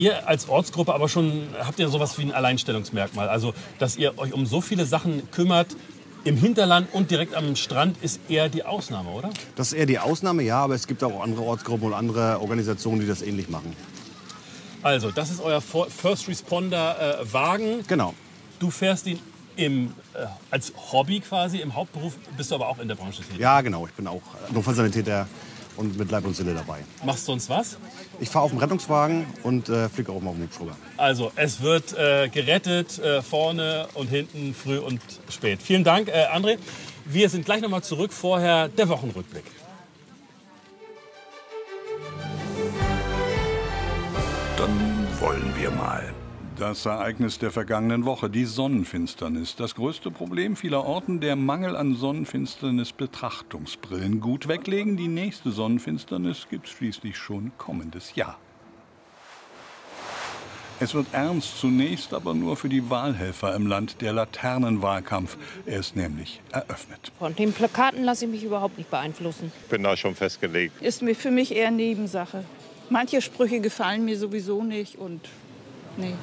Ihr als Ortsgruppe aber schon, habt ihr sowas wie ein Alleinstellungsmerkmal? Also, dass ihr euch um so viele Sachen kümmert, im Hinterland und direkt am Strand, ist eher die Ausnahme, oder? Das ist eher die Ausnahme, ja, aber es gibt auch andere Ortsgruppen und andere Organisationen, die das ähnlich machen. Also, das ist euer First Responder Wagen. Genau. Du fährst ihn als Hobby quasi, im Hauptberuf bist du aber auch in der Branche tätig. Ja, genau. Ich bin auch Notfallsanitäter und mit Leib und Seele dabei. Machst du sonst was? Ich fahre auf dem Rettungswagen und fliege auch mal auf dem Hubschrauber. Also, es wird gerettet, vorne und hinten, früh und spät. Vielen Dank, André. Wir sind gleich nochmal zurück. Vorher der Wochenrückblick. Dann wollen wir mal. Das Ereignis der vergangenen Woche, die Sonnenfinsternis. Das größte Problem vieler Orten, der Mangel an Sonnenfinsternis-Betrachtungsbrillen. Gut weglegen, die nächste Sonnenfinsternis gibt es schließlich schon kommendes Jahr. Es wird ernst, zunächst aber nur für die Wahlhelfer im Land, der Laternenwahlkampf. Er ist nämlich eröffnet. Von den Plakaten lasse ich mich überhaupt nicht beeinflussen. Ich bin da schon festgelegt. Ist mir für mich eher Nebensache. Manche Sprüche gefallen mir sowieso nicht und nee.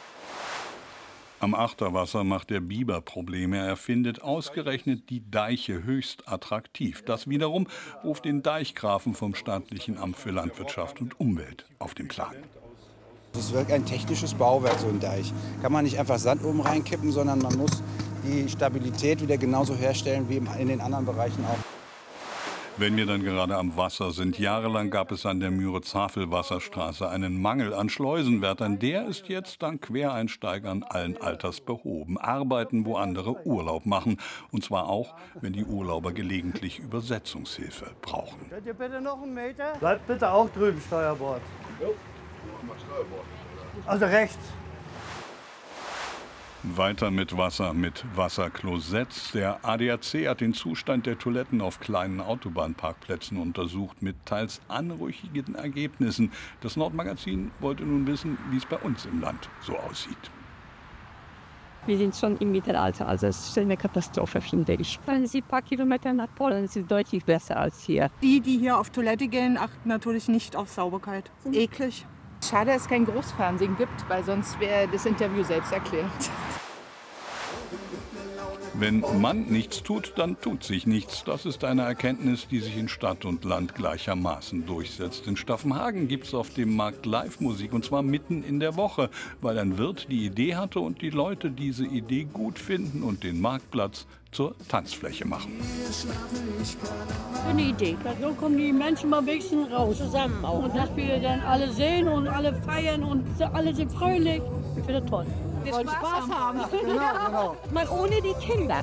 Am Achterwasser macht der Biber Probleme. Er findet ausgerechnet die Deiche höchst attraktiv. Das wiederum ruft den Deichgrafen vom Staatlichen Amt für Landwirtschaft und Umwelt auf den Plan. Das ist wirklich ein technisches Bauwerk, so ein Deich. Kann man nicht einfach Sand oben reinkippen, sondern man muss die Stabilität wieder genauso herstellen wie in den anderen Bereichen auch. Wenn wir dann gerade am Wasser sind, jahrelang gab es an der Müritz-Havel-Wasserstraße einen Mangel an Schleusenwärtern. Der ist jetzt dank Quereinsteigern allen Alters behoben. Arbeiten, wo andere Urlaub machen. Und zwar auch, wenn die Urlauber gelegentlich Übersetzungshilfe brauchen. Könnt ihr bitte noch einen Meter? Bleibt bitte auch drüben, Steuerbord. Jo. Also rechts. Weiter mit Wasserklosetts. Der ADAC hat den Zustand der Toiletten auf kleinen Autobahnparkplätzen untersucht, mit teils anrüchigen Ergebnissen. Das Nordmagazin wollte nun wissen, wie es bei uns im Land so aussieht. Wir sind schon im Mittelalter, also es ist eine Katastrophe, finde ich. Wenn Sie ein paar Kilometer nach Polen, ist es deutlich besser als hier. Die hier auf Toilette gehen, achten natürlich nicht auf Sauberkeit. Eklig. Schade, dass es kein Großfernsehen gibt, weil sonst wäre das Interview selbst erklärt. Wenn man nichts tut, dann tut sich nichts. Das ist eine Erkenntnis, die sich in Stadt und Land gleichermaßen durchsetzt. In Staffenhagen gibt es auf dem Markt Live-Musik, und zwar mitten in der Woche, weil ein Wirt die Idee hatte und die Leute diese Idee gut finden und den Marktplatz zur Tanzfläche machen. Eine Idee. So kommen die Menschen mal ein bisschen raus, zusammen auch. Und dass wir dann alle sehen und alle feiern und alle sind fröhlich. Ich finde das toll. Wir wollen Spaß haben. Genau. Mal ohne die Kinder.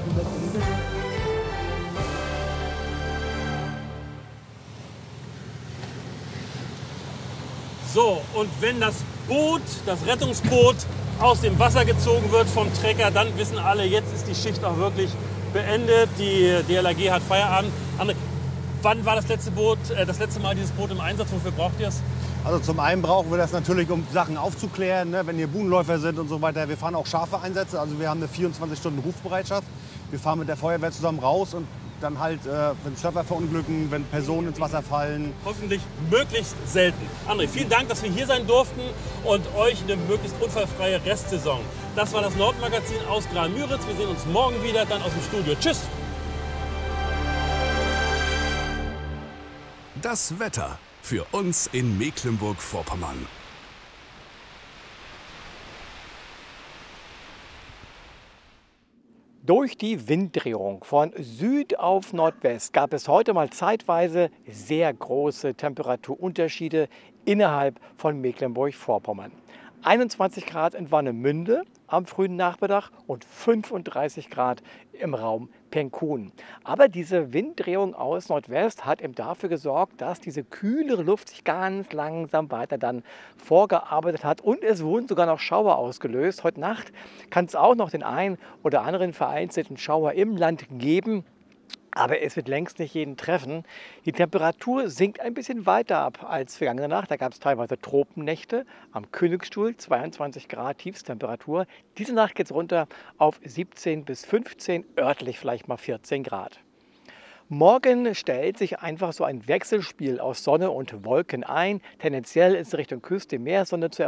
So, und wenn das Rettungsboot aus dem Wasser gezogen wird vom Trecker, dann wissen alle, jetzt ist die Schicht auch wirklich beendet. Die DLRG hat Feierabend. André, wann war das letzte Mal dieses Boot im Einsatz? Wofür braucht ihr es? Also zum einen brauchen wir das natürlich, um Sachen aufzuklären, ne? Wenn hier Buhnenläufer sind und so weiter. Wir fahren auch scharfe Einsätze, also wir haben eine 24-Stunden-Rufbereitschaft. Wir fahren mit der Feuerwehr zusammen raus und dann halt, wenn Surfer verunglücken, wenn Personen ins Wasser fallen. Hoffentlich möglichst selten. André, vielen Dank, dass wir hier sein durften und euch eine möglichst unfallfreie Restsaison. Das war das Nordmagazin aus Graal-Müritz. Wir sehen uns morgen wieder, dann aus dem Studio. Tschüss! Das Wetter für uns in Mecklenburg-Vorpommern. Durch die Winddrehung von Süd auf Nordwest gab es heute mal zeitweise sehr große Temperaturunterschiede innerhalb von Mecklenburg-Vorpommern. 21 Grad in Warnemünde am frühen Nachmittag und 35 Grad im Raum Penkun. Aber diese Winddrehung aus Nordwest hat eben dafür gesorgt, dass diese kühlere Luft sich ganz langsam weiter dann vorgearbeitet hat und es wurden sogar noch Schauer ausgelöst. Heute Nacht kann es auch noch den einen oder anderen vereinzelten Schauer im Land geben. Aber es wird längst nicht jeden treffen. Die Temperatur sinkt ein bisschen weiter ab als vergangene Nacht. Da gab es teilweise Tropennächte am Königsstuhl, 22 Grad Tiefstemperatur. Diese Nacht geht es runter auf 17 bis 15, örtlich vielleicht mal 14 Grad. Morgen stellt sich einfach so ein Wechselspiel aus Sonne und Wolken ein. Tendenziell ist Richtung Küste mehr Sonne zu